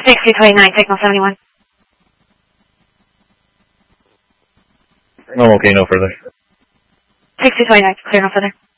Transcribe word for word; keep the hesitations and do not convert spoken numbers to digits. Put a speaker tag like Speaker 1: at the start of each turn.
Speaker 1: six two twenty-nine, signal seventy-one.
Speaker 2: No, okay, no further.
Speaker 1: six two twenty-nine, clear no further.